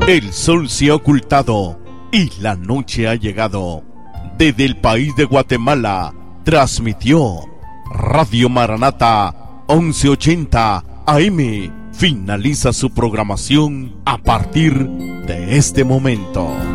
El sol se ha ocultado y la noche ha llegado. Desde el país de Guatemala transmitió Radio Maranata 1180 AM. Finaliza su programación a partir de este momento.